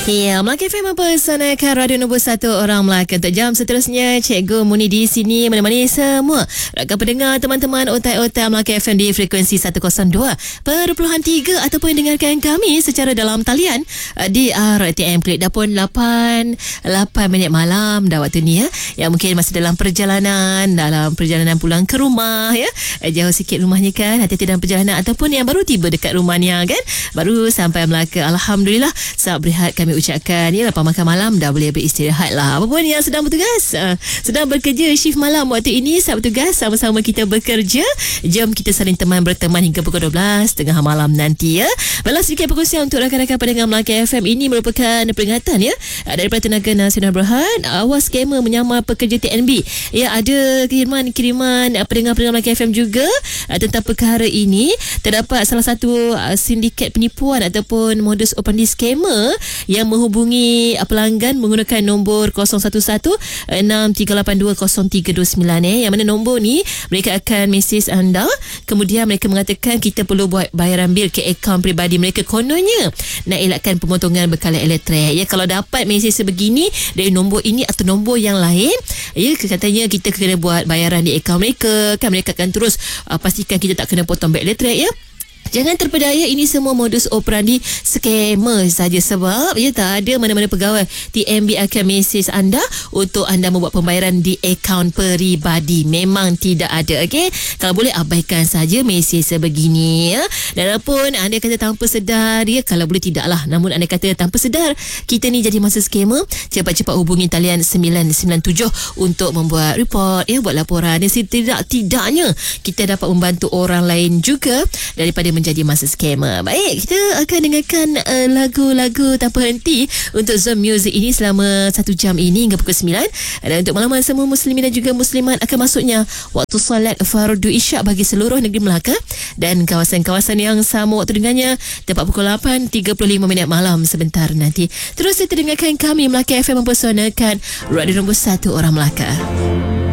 Ya, Melaka FM mempersanakan Radio Nombor 1 Orang Melaka. Untuk jam seterusnya, Cikgu Muni di sini menemani semua rakan pendengar, teman-teman otak-otak Melaka FM di frekuensi 102.3 ataupun dengarkan kami secara dalam talian di RTM Klik. Dah pun 8 minit malam dah waktu ni ya. Yang mungkin masih dalam perjalanan pulang ke rumah ya. Jauh sikit rumahnya kan, hati-hati dalam perjalanan, ataupun yang baru tiba dekat rumahnya kan, baru sampai Melaka. Alhamdulillah, saat berehat kami ucapkan ya, lepas makan malam dah boleh beristirahat lah. Apa pun yang sedang bertugas, sedang bekerja shift malam waktu ini, saat bertugas sama-sama kita bekerja. Jom kita saling berteman hingga pukul 12 tengah malam nanti ya. Balas sedikit perkongsian untuk rakan-rakan pendengar Melaka FM. Ini merupakan peringatan ya daripada Tenaga Nasional Berhad, awas skamer menyamar pekerja TNB. Ya, ada kiriman pendengar-pendengar Melaka FM juga tentang perkara ini. Terdapat salah satu sindiket penipuan ataupun modus operandi skamer yang menghubungi pelanggan menggunakan nombor 011-6382-0329 yang mana nombor ni mereka akan mesej anda, kemudian mereka mengatakan kita perlu buat bayaran bil ke akaun peribadi mereka, kononnya nak elakkan pemotongan bekalan elektrik ya. Kalau dapat mesej sebegini dari nombor ini atau nombor yang lain ya, katanya kita kena buat bayaran di akaun mereka kan, mereka akan terus pastikan kita tak kena potong bil elektrik ya. Jangan terpedaya, ini semua modus operandi scammer saja, sebab ya tak ada mana-mana pegawai TNB akan mesej anda untuk anda membuat pembayaran di akaun peribadi. Memang tidak ada. Okey, kalau boleh abaikan saja mesej sebegini ya. Dan pun anda kata tanpa sedar ya, kalau boleh tidaklah, namun anda kata tanpa sedar kita ni jadi masa scammer, cepat-cepat hubungi talian 997 untuk membuat report ya, buat laporan. Dan tidaknya kita dapat membantu orang lain juga daripada menjadi masa scammer. Baik, kita akan dengarkan lagu-lagu tanpa henti untuk Zone Music ini selama 1 jam ini hingga pukul 9. Dan untuk makluman semua muslimin dan juga muslimat, akan masuknya waktu solat fardu isyak bagi seluruh negeri Melaka dan kawasan-kawasan yang sama waktu dengannya tepat pukul 8.35 malam sebentar nanti. Terus kita dengarkan kami Melaka FM mempersonakan Radio Nombor 1 Orang Melaka.